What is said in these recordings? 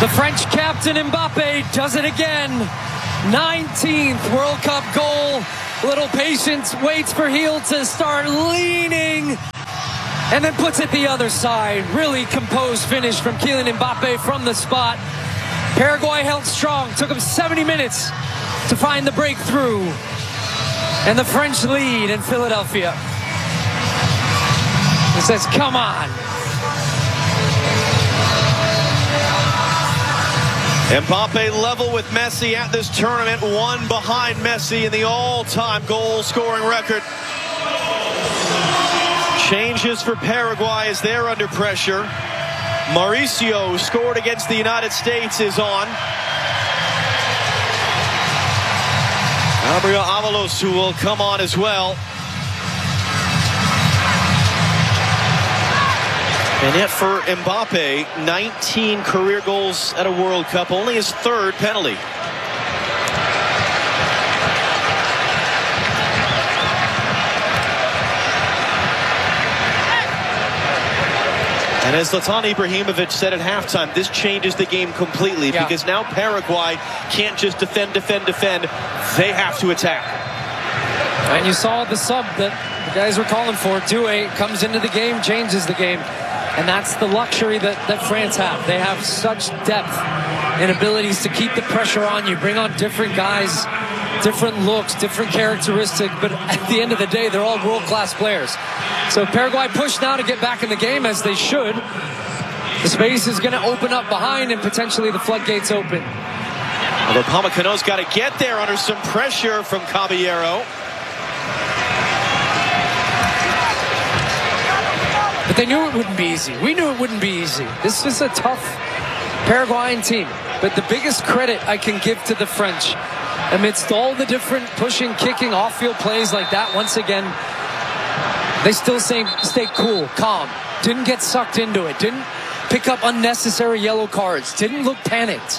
The French captain Mbappe does it again. 19th World Cup goal. Little patience, waits for Heel to start leaning, and then puts it the other side. Really composed finish from Kylian Mbappe from the spot. Paraguay held strong. Took them 70 minutes to find the breakthrough. And the French lead in Philadelphia. He says, come on. Mbappe level with Messi at this tournament, one behind Messi in the all-time goal-scoring record. Changes for Paraguay as they're under pressure. Mauricio, who scored against the United States, is on. Gabriel Avalos, who will come on as well. And yet for Mbappe, 19 career goals at a World Cup, only his third penalty. And as Zlatan Ibrahimovic said at halftime, this changes the game completely because now Paraguay can't just defend. They have to attack. And you saw the sub that the guys were calling for. Doué comes into the game, changes the game. And that's the luxury that France have. They have such depth and abilities to keep the pressure on you, bring on different guys, different looks, different characteristics, but at the end of the day, they're all world-class players. So Paraguay push now to get back in the game, as they should. The space is going to open up behind, and potentially the floodgates open. Although Pamecano's got to get there under some pressure from Caballero. But they knew it wouldn't be easy. We knew it wouldn't be easy. This is a tough Paraguayan team. But the biggest credit I can give to the French, amidst all the different pushing, kicking, off-field plays like that, once again, they still stay cool, calm. Didn't get sucked into it. Didn't pick up unnecessary yellow cards. Didn't look panicked.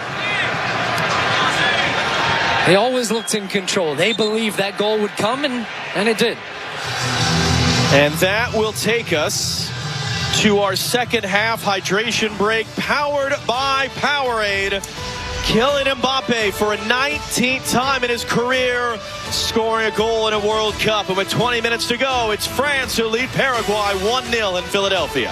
They always looked in control. They believed that goal would come, and it did. And that will take us to our second half hydration break, powered by Powerade. Kylian Mbappe for a 19th time in his career scoring a goal in a World Cup. And with 20 minutes to go, it's France who lead Paraguay 1-0 in Philadelphia.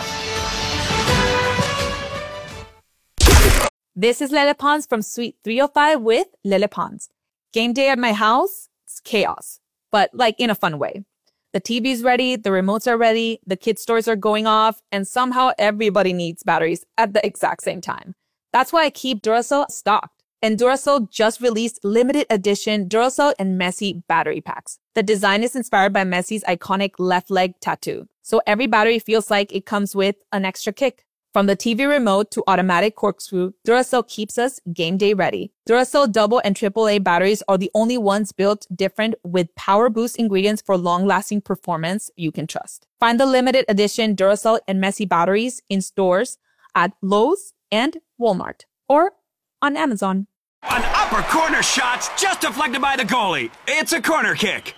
This is Lele Pons from Suite 305 with Lele Pons. Game day at my house, it's chaos, but like in a fun way. The TV's ready, the remotes are ready, the kids' toys are going off, and somehow everybody needs batteries at the exact same time. That's why I keep Duracell stocked. And Duracell just released limited edition Duracell and Messi battery packs. The design is inspired by Messi's iconic left leg tattoo. So every battery feels like it comes with an extra kick. From the TV remote to automatic corkscrew, Duracell keeps us game day ready. Duracell double and AAA batteries are the only ones built different with power boost ingredients for long-lasting performance you can trust. Find the limited edition Duracell and Messi batteries in stores at Lowe's and Walmart or on Amazon. An upper corner shot's just deflected by the goalie. It's a corner kick.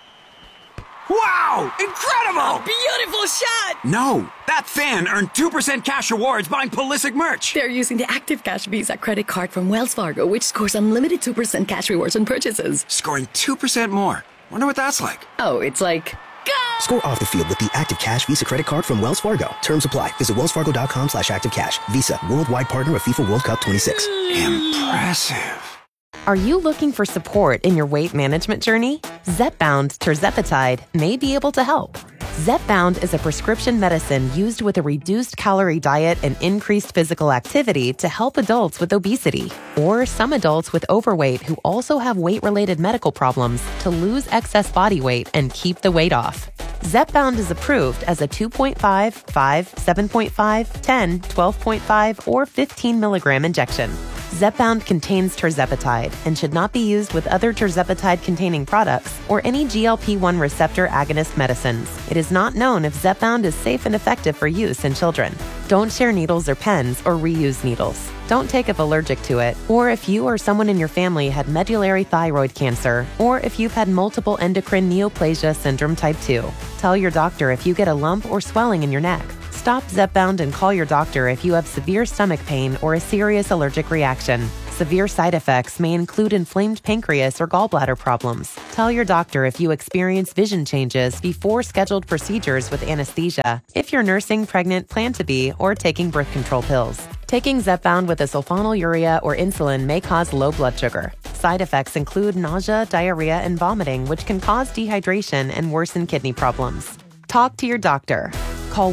Wow! Incredible! Beautiful shot! No, that fan earned 2% cash rewards buying Pulisic merch. They're using the Active Cash Visa credit card from Wells Fargo, which scores unlimited 2% cash rewards on purchases. Scoring 2% more. Wonder what that's like. Oh, it's like... Go! Score off the field with the Active Cash Visa credit card from Wells Fargo. Terms apply. Visit wellsfargo.com/activecash. Visa, worldwide partner of FIFA World Cup 26. Impressive. Are you looking for support in your weight management journey? Zepbound tirzepatide may be able to help. Zepbound is a prescription medicine used with a reduced calorie diet and increased physical activity to help adults with obesity or some adults with overweight who also have weight-related medical problems to lose excess body weight and keep the weight off. Zepbound is approved as a 2.5, 5, 7.5, 10, 12.5, or 15 milligram injection. Zepbound contains tirzepatide and should not be used with other tirzepatide-containing products or any GLP-1 receptor agonist medicines. It is not known if Zepbound is safe and effective for use in children. Don't share needles or pens or reuse needles. Don't take if allergic to it, or if you or someone in your family had medullary thyroid cancer, or if you've had multiple endocrine neoplasia syndrome type 2. Tell your doctor if you get a lump or swelling in your neck. Stop Zepbound and call your doctor if you have severe stomach pain or a serious allergic reaction. Severe side effects may include inflamed pancreas or gallbladder problems. Tell your doctor if you experience vision changes before scheduled procedures with anesthesia, if you're nursing, pregnant, plan to be, or taking birth control pills. Taking Zepbound with a sulfonylurea or insulin may cause low blood sugar. Side effects include nausea, diarrhea, and vomiting, which can cause dehydration and worsen kidney problems. Talk to your doctor. Call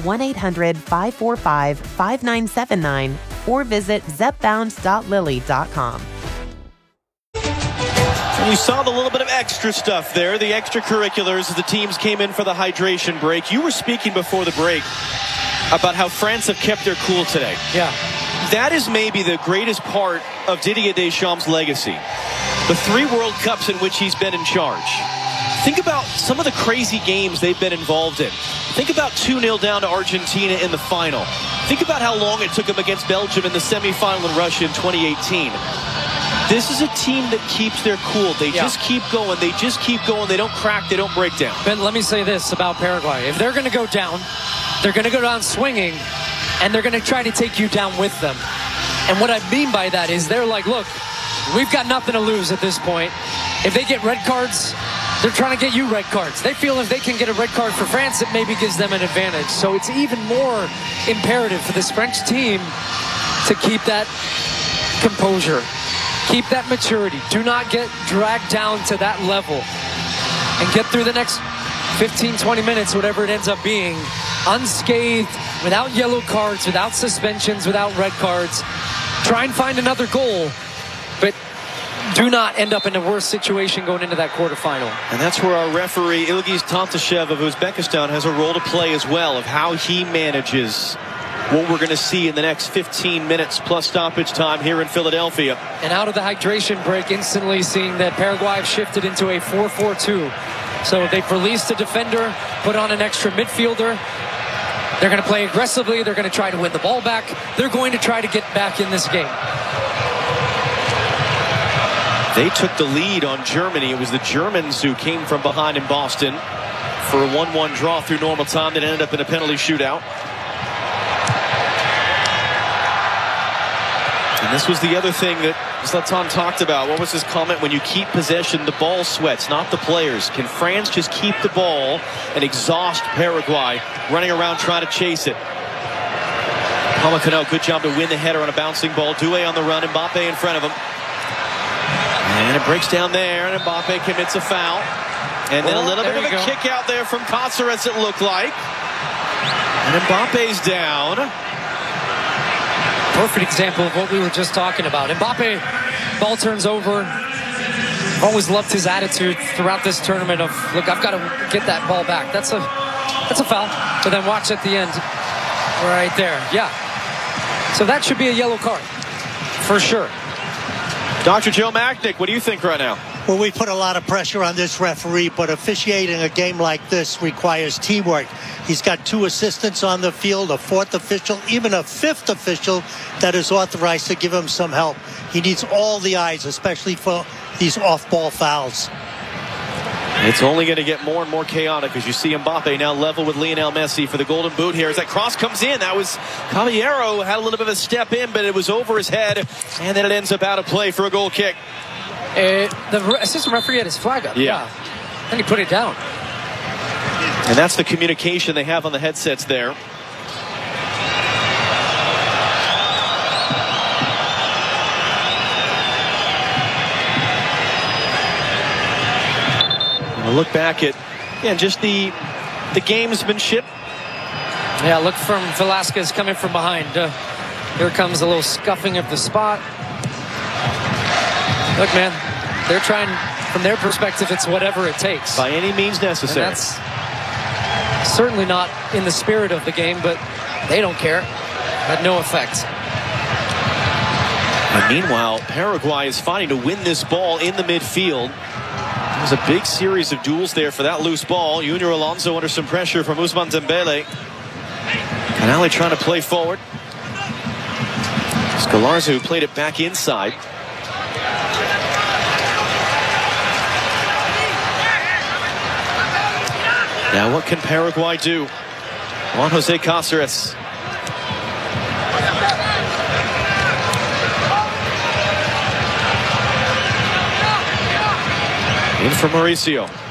1-800-545-5979 or visit zepbound.lilly.com. And you saw the little bit of extra stuff there, the extracurriculars as the teams came in for the hydration break. You were speaking before the break about how France have kept their cool today. Yeah. That is maybe the greatest part of Didier Deschamps' legacy. The 3 World Cups in which he's been in charge. Think about some of the crazy games they've been involved in. Think about 2-0 down to Argentina in the final. Think about how long it took them against Belgium in the semifinal in Russia in 2018. This is a team that keeps their cool. They just keep going. They just keep going. They don't crack. They don't break down. Ben, let me say this about Paraguay. If they're going to go down, they're going to go down swinging, and they're going to try to take you down with them. And what I mean by that is they're like, look, we've got nothing to lose at this point. If they get red cards, they're trying to get you red cards. They feel if they can get a red card for France, it maybe gives them an advantage. So it's even more imperative for this French team to keep that composure, keep that maturity. Do not get dragged down to that level and get through the next 15, 20 minutes, whatever it ends up being, unscathed, without yellow cards, without suspensions, without red cards. Try and find another goal, but do not end up in a worse situation going into that quarterfinal. And that's where our referee, Ilgiz Tantashev of Uzbekistan, has a role to play as well, of how he manages what we're going to see in the next 15 minutes plus stoppage time here in Philadelphia. And out of the hydration break, instantly seeing that Paraguay have shifted into a 4-4-2. So they've released a defender, put on an extra midfielder. They're going to play aggressively. They're going to try to win the ball back. They're going to try to get back in this game. They took the lead on Germany. It was the Germans who came from behind in Boston for a 1-1 draw through normal time that ended up in a penalty shootout. And this was the other thing that Zlatan talked about. What was his comment? When you keep possession, the ball sweats, not the players. Can France just keep the ball and exhaust Paraguay running around trying to chase it? Pamecano, good job to win the header on a bouncing ball. Doué on the run, Mbappe in front of him. And it breaks down there, and Mbappe commits a foul. And then a little bit of a kick out there from Cáceres, it looked like. And Mbappe's down. Perfect example of what we were just talking about. Mbappe, ball turns over. Always loved his attitude throughout this tournament of, look, I've got to get that ball back. That's a foul. But then watch at the end. Right there. Yeah. So that should be a yellow card. For sure. Dr. Joe Machnik, what do you think right now? Well, we put a lot of pressure on this referee, but officiating a game like this requires teamwork. He's got 2 assistants on the field, a 4th official, even a 5th official that is authorized to give him some help. He needs all the eyes, especially for these off-ball fouls. It's only going to get more and more chaotic as you see Mbappe now level with Lionel Messi for the golden boot here as that cross comes in. That was Caballero, had a little bit of a step in, but it was over his head, and then it ends up out of play for a goal kick. The assistant referee had his flag up. Yeah. Then he put it down. And that's the communication they have on the headsets there. And look back at just the gamesmanship. Yeah, look from Velasquez coming from behind. Here comes a little scuffing of the spot. Look, man, they're trying, from their perspective, it's whatever it takes. By any means necessary. And that's certainly not in the spirit of the game, but they don't care. Had no effect. And meanwhile, Paraguay is fighting to win this ball in the midfield. There's a big series of duels there for that loose ball. Junior Alonso under some pressure from Ousmane Dembele. Canale trying to play forward. Scalarza, who played it back inside. Now what can Paraguay do? Juan Jose Cáceres In for Mauricio.